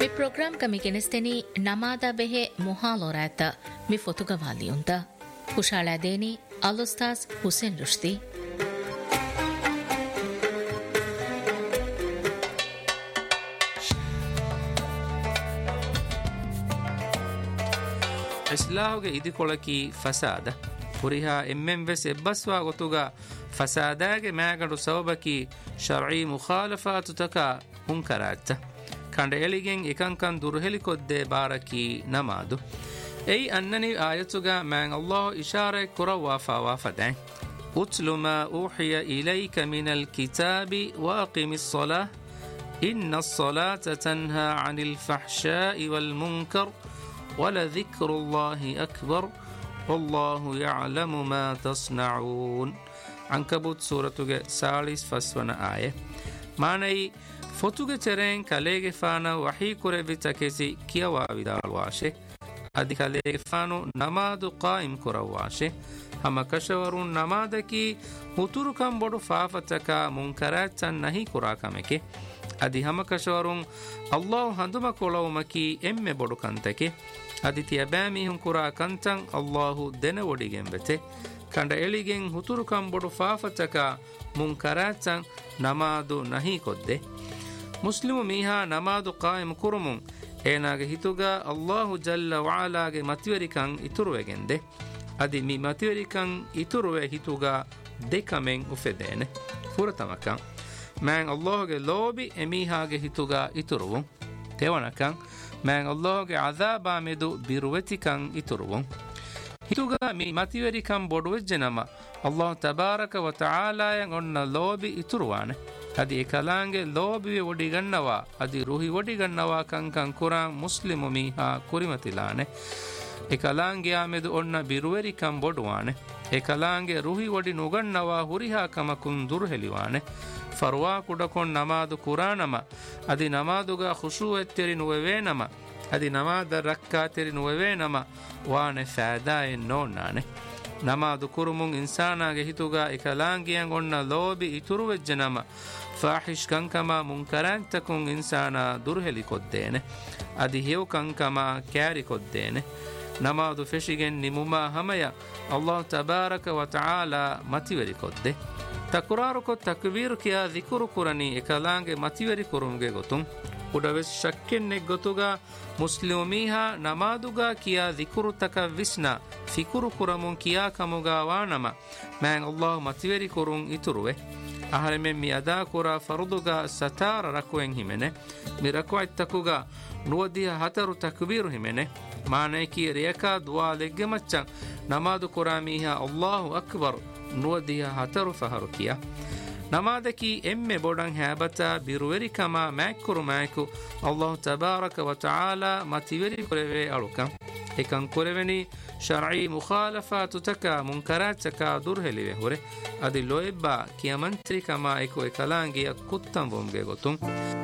Mi program kami genesteni namada behe muhalorata mi fotogavaliunta. Kushala deni Al-Ustaz Hussein Rushdi. ಇಸ್ಲಾಹುಗೆ ಇದಿಕೊಳಕಿ ಫಸಾದ ಪುರಿಹಾ ಎಮ್ಮೆಂವೆಸ್ ಎಬ್ಬಸ್ವಾ ಗೊತುಗ ಫಸಾದಾಗೆ ಮ್ಯಾಗಡು ಸವಬಕಿ ಶರ್ঈ ಮುಖಾಲಫಾತು ತಕ ಹುಂಕರಾಜ್ಜ ಕಂಡ ಎಳಿಗೆಂ ಎಕಂಕನ್ ದುರ್ಹೆಲಿಕೊದ್ದೆ ಬಾರಕಿ ನಮಾದು ಎಯ್ ಅನ್ನನಿ ಆಯತುಗ ಮ್ಯಾಂಗ್ ಅಲ್ಲಾಹು ಇಶಾರೆ ಕುರವಾಫಾ ವಾಫದೆ ಉತ್ಲು ಮಾ ಊಹಿಯ ಇಲೈಕ ಮಿನಲ್ ಕಿತಾಬಿ ವಾಕಿಮಿಸ್ Salah ಇನ್ನ الصلاة تنهى عن الفحشاء والمنكر ولذكر الله أكبر والله يعلم ما تصنعون عنكبوت سورة سالس فسونا آية معنى فتوغ ترين كاليغ فانا وحي كوري تكسي كيا وابدال واشي أدي كاليغ فانو نماد قائم كرواشي هما كشورون نمادكي هتوركم بدو فافتكا منكرات نهي كراكمكي أدي هما كشورون الله هندما كولومكي إمي بدو كنتكي أدي تياباميهم كرا كنتن الله دنا وديگن بته كند إليگن هتوركم بدو فافتكا منكرات نمادو نهي كده مسلم ميها نمادو قائم كرمون ඒනාගේ හිතුගා අල්ලාහු ජල්ල වඅලාගේ මතිවරිකන් ඉතුරු වෙගෙන්දේ අදි මි මතිවරිකන් ඉතුරුවේ හිතුගා දෙකමෙන් උෆෙදේන පුරතමකන් මෑන් අල්ලාහගේ ලෝබි එමීහාගේ හිතුගා ඉතුරුවුන් තෙවණකන් මෑන් අල්ලාහගේ අදාබා මෙදු බිරුවතිකන් ඉතුරුවුන් හිතුගා මි මතිවරිකන් බොඩුවෙජ්ජනම අල්ලාහ් තබාරක ව තාලායන් ඔන්න ලෝබි ඉතුරුවානේ අදි එකලාංගේ ලෝබිවේ වඩි ගන්නවා අදි රුහි වඩි ගන්නවා කංකං කුරාන් මුස්ලිමු මීහා කුරිමතිලානේ එකලාංගේ ආමෙදු ඔන්න බිරුවරිකම් බොඩුවානේ එකලාංගේ රුහි වඩි නුගන්නවා හුරිහා කමකුන් දුර්හෙලිවානේ ෆර්වා කුඩකොන් නමාදු කුරානම අදි නමාදුගා ඛුෂූවෙත්තෙරි නුවෙවේනම අදි නමාද රක්කාතෙරි නුවෙවේනම වානේ ෆෑදායෙන් නෝනානේ නමාදු කුරුමුන් ඉන්සානාගේ හිතුගා එකලාංගියන් ඔන්න ලෝබි ඉතුරු වෙජ්ජනම ෆාහිෂ් කංකමා මුන්කරන්තකුන් ඉන්සානා දුර්හෙලි කොද්දේනේ අදි හේව් කංකමා කෑරි කොද්දේනේ නමාදු ෆෙෂිගෙන් නිමුමා හමය අල්ලාහ් තබාරක ව තාලා මතිවරි කොද්දේ තකුරාරු කො තක්බීර් කියා zikru කුරණී එකලාංගේ මතිවරි කුරුමුගේ ගොතුන් උඩවෙස් ශක්කෙන්නෙක් ගොතුගා මුස්ලිමීහා නමාදුගා කියා zikru තක විස්නා ෆිකුරු කුරමුන් කියා කමුගා වානම මෑන් අල්ලාහ් මතිවරි කුරුන් ඉතුරුවේ අහරෙමෙන් මි අදා කුරා ෆර්දුගා සතාර රකුවෙන් හිමෙනේ මි රකුවත්තකුගා නුවදිය හතරු තක්බීර් හිමෙනේ මානේ කී රියකා දුවා ලෙග්ගෙ මච්චන් නමාදු කුරා මීහා අල්ලාහු අක්බර් නුවදිය හතරු ෆහරු කියා ನಮಾದಕಿ ಎಮ್ಮೆ ಬೋಡಂಗ್ ಹ್ಯಾಬತಾ ಬಿರುವೆರಿ ಕಮ ಮ್ಯಾಕ್ಕುರು ಮ್ಯಾಕು ಅಲ್ಲಾಹ್ ತಬಾರಕ ವ ತಆಲಾ ಮತಿವೆರಿ ಕೊರೆವೆ ಅಳುಕ ಏಕಂ ಕೊರೆವೆನಿ ಶರ್ঈ ಮುಖಾಲಫಾತು ತಕ ಮುಂಕರಾತ್ ತಕ ದುರ್ಹೆಲಿವೆ ಹೊರೆ ಅದಿ ಲೋಯಬ್ಬಾ ಕಿಯಮಂತ್ರಿ ಕಮ ಏಕೋ ಏಕಲಾಂಗಿಯ ಕುತ್ತಂ ಬೊಂಗೆ ಗೊತುಂ